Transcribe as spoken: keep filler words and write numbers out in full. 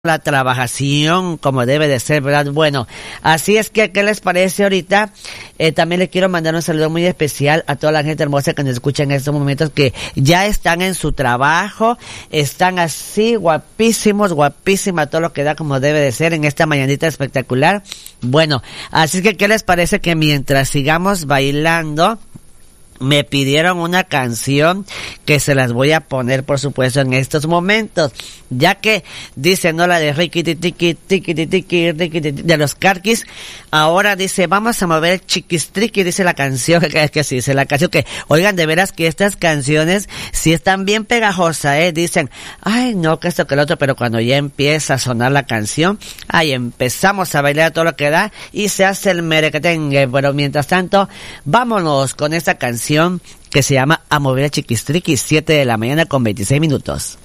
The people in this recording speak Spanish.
la trabajación como debe de ser, ¿verdad? Bueno, así es que, ¿qué les parece ahorita? Eh, también les quiero mandar un saludo muy especial a toda la gente hermosa que nos escucha en estos momentos, que ya están en su trabajo, están así guapísimos, guapísimas, todo lo que da como debe de ser en esta mañanita espectacular. Bueno, así es que, ¿qué les parece que mientras sigamos bailando, me pidieron una canción que se las voy a poner, por supuesto, en estos momentos, ya que dice, no, la de Ricky Tiki Tiki Tiki de los Carquis, ahora dice, vamos a mover el chiquistriqui, dice la canción, que es que sí, dice la canción que, oigan, de veras que estas canciones sí están bien pegajosas, eh, dicen, ay, no, que esto que el otro, pero cuando ya empieza a sonar la canción, ay, empezamos a bailar todo lo que da y se hace el merequetengue. Pero mientras tanto, vámonos con esta canción que se llama A Mover el Chiquistriqui, siete de la mañana con veintiséis minutos.